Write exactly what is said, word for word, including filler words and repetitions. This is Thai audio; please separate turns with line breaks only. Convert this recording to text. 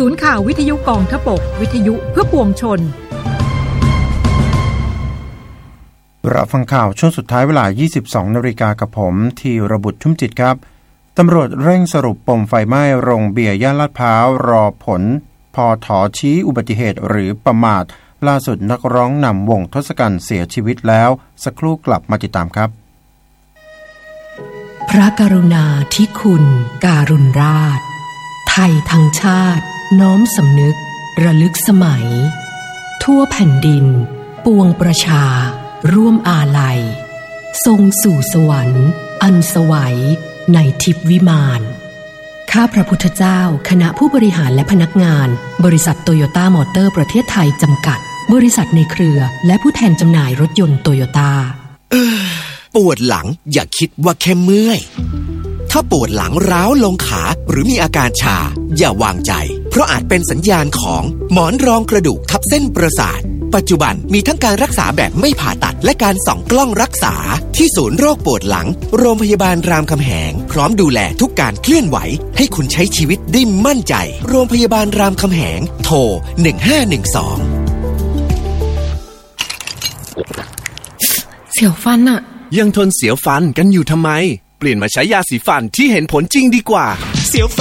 ศูนย์ข่าววิทยุกองทพบกวิทยุเพื่อปวงชน
รับฟังข่าวช่วงสุดท้ายเวลา ยี่สิบสองนาฬิกา กับผมธีรบุตรชุ่มจิตครับตำรวจเร่งสรุปปมไฟไหม้โรงเบียร์ย่านลาดพร้าวรอผลพอถอชี้อุบัติเหตุหรือประมาทล่าสุดนักร้องนำวงทศกัณฐ์เสียชีวิตแล้วสักครู่กลับมาติดตามครับ
พระกรุณาธิคุณการุณราชไทยทั้งชาติน้อมสำนึกระลึกสมัยทั่วแผ่นดินปวงประชาร่วมอาลัยทรงสู่สวรรค์อันสวัยในทิพย์วิมานข้าพระพุทธเจ้าคณะผู้บริหารและพนักงานบริษัทโตโยต้ามอเตอร์ประเทศไทยจำกัดบริษัทในเครือและผู้แทนจำหน่ายรถยนต์โตโยต้า
ปวดหลังอย่าคิดว่าแค่เมื่อยถ้าปวดหลังร้าวลงขาหรือมีอาการชาอย่าวางใจเพราะอาจเป็นสัญญาณของหมอนรองกระดูกทับเส้นประสาทปัจจุบันมีทั้งการรักษาแบบไม่ผ่าตัดและการส่องกล้องรักษาที่ศูนย์โรคปวดหลังโรงพยาบาลรามคำแหงพร้อมดูแลทุกการเคลื่อนไหวให้คุณใช้ชีวิตได้มั่นใจโรงพยาบาลรามคำแหงโทรหนึ่งห้าหนึ่งสอง
เสียวฟันอะ
ยังทนเสียวฟันกันอยู่ทำไมเปลี่ยนมาใช้ยาสีฟันที่เห็นผลจริงดีกว่า
เสียวฟัน